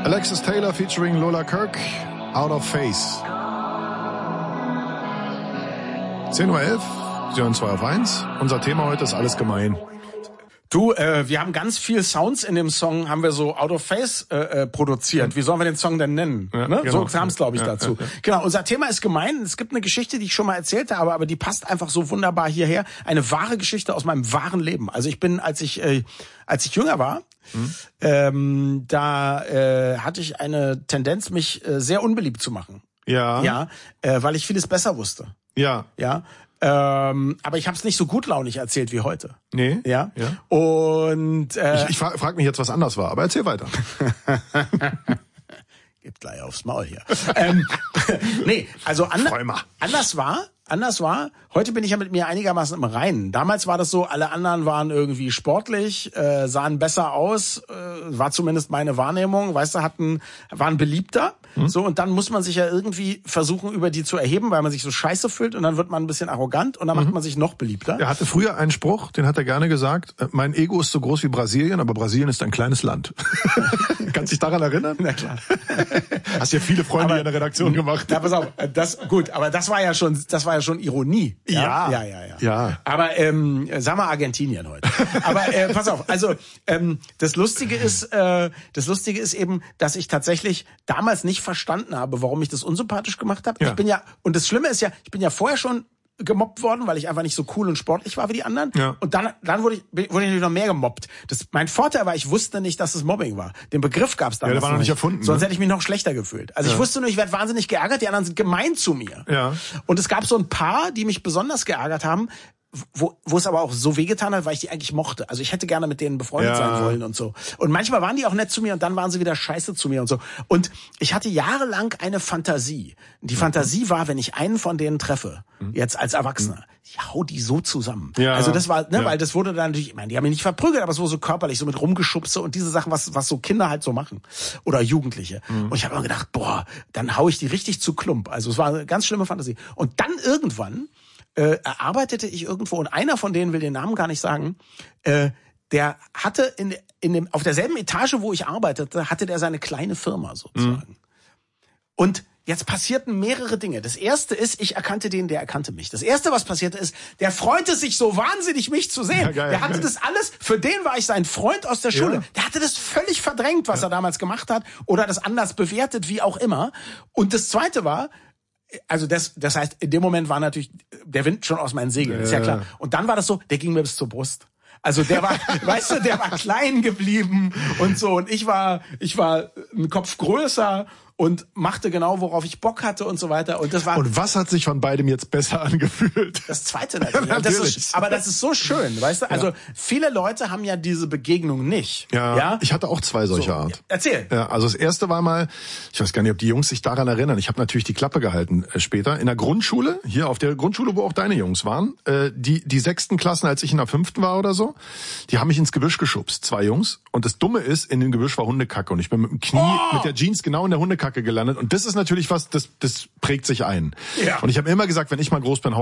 Alexis Taylor featuring Lola Kirk, Out of Phase. 10:11 Uhr, Sie hören 2 auf 1. Unser Thema heute ist alles gemein. Du, wir haben ganz viel Sounds in dem Song, haben wir so Out of Phase produziert. Wie sollen wir den Song denn nennen? Ja, ne? genau. So kam es, glaube ich, dazu. Ja. Genau, unser Thema ist gemein. Es gibt eine Geschichte, die ich schon mal erzählt habe, aber die passt einfach so wunderbar hierher. Eine wahre Geschichte aus meinem wahren Leben. Also ich bin, als ich jünger war, da hatte ich eine Tendenz, mich sehr unbeliebt zu machen. Ja. Ja, weil ich vieles besser wusste. Ja. Ja. Aber ich habe es nicht so gutlaunig erzählt wie heute. Nee. Ja. Ja. Und ich frage mich jetzt, was anders war, aber erzähl weiter. Geht gleich aufs Maul hier. Nee, also anders war, heute bin ich ja mit mir einigermaßen im Reinen. Damals war das so, alle anderen waren irgendwie sportlich, sahen besser aus, war zumindest meine Wahrnehmung, weißt du, waren beliebter. So, und dann muss man sich ja irgendwie versuchen, über die zu erheben, weil man sich so scheiße fühlt und dann wird man ein bisschen arrogant und dann macht man sich noch beliebter. Er hatte früher einen Spruch, den hat er gerne gesagt, mein Ego ist so groß wie Brasilien, aber Brasilien ist ein kleines Land. Kannst dich daran erinnern? Na klar. Hast ja viele Freunde in der Redaktion gemacht. Na, pass auf, aber das war ja schon Ironie. Ja. Aber sag mal Argentinien heute. Aber pass auf, also das Lustige ist eben, dass ich tatsächlich damals nicht verstanden habe, warum ich das unsympathisch gemacht habe. Ja. Und das Schlimme ist ja, ich bin ja vorher schon gemobbt worden, weil ich einfach nicht so cool und sportlich war wie die anderen. Ja. Und dann wurde ich natürlich noch mehr gemobbt. Mein Vorteil war, ich wusste nicht, dass es Mobbing war. Den Begriff gab es damals der war noch nicht erfunden. Sonst hätte ich mich noch schlechter gefühlt. Also ich wusste nur, ich werde wahnsinnig geärgert, die anderen sind gemein zu mir. Ja. Und es gab so ein paar, die mich besonders geärgert haben, wo es aber auch so wehgetan hat, weil ich die eigentlich mochte. Also ich hätte gerne mit denen befreundet sein wollen und so. Und manchmal waren die auch nett zu mir und dann waren sie wieder scheiße zu mir und so. Und ich hatte jahrelang eine Fantasie. Die Fantasie war, wenn ich einen von denen treffe, jetzt als Erwachsener, ich hau die so zusammen. Ja. Also das war, weil das wurde dann natürlich, ich meine, die haben mich nicht verprügelt, aber es wurde so körperlich, so mit Rumgeschubse und diese Sachen, was so Kinder halt so machen. Oder Jugendliche. Und ich habe immer gedacht, dann hau ich die richtig zu Klump. Also es war eine ganz schlimme Fantasie. Und dann irgendwann erarbeitete ich irgendwo, und einer von denen will den Namen gar nicht sagen, der hatte auf derselben Etage, wo ich arbeitete, hatte der seine kleine Firma sozusagen. Und jetzt passierten mehrere Dinge. Das erste ist, ich erkannte den, der erkannte mich. Das erste, was passierte ist, der freute sich so wahnsinnig, mich zu sehen. Ja, der hatte das alles, für den war ich sein Freund aus der Schule. Ja. Der hatte das völlig verdrängt, was er damals gemacht hat, oder das anders bewertet, wie auch immer. Und das zweite war, also das heißt, in dem Moment war natürlich der Wind schon aus meinen Segeln, ist ja klar. Und dann war das so, der ging mir bis zur Brust. Also der war, weißt du, der war klein geblieben und so. Und ich war einen Kopf größer und machte genau, worauf ich Bock hatte und so weiter. Und das war. Und was hat sich von beidem jetzt besser angefühlt? Das Zweite natürlich. Natürlich. Aber das ist so schön, weißt du? Also viele Leute haben ja diese Begegnung nicht. Ja. Ich hatte auch 2 solcher Art. Erzähl. Ja, also das erste war mal, ich weiß gar nicht, ob die Jungs sich daran erinnern. Ich habe natürlich die Klappe gehalten später. In der Grundschule, hier auf der Grundschule, wo auch deine Jungs waren, die 6. Klassen, als ich in der 5. war oder so, die haben mich ins Gebüsch geschubst, 2 Jungs. Und das Dumme ist, in dem Gebüsch war Hundekacke. Und ich bin mit dem Knie, mit der Jeans genau in der Hundekacke gelandet. Und das ist natürlich was, das prägt sich ein. Ja. Und ich habe immer gesagt, wenn ich mal groß bin,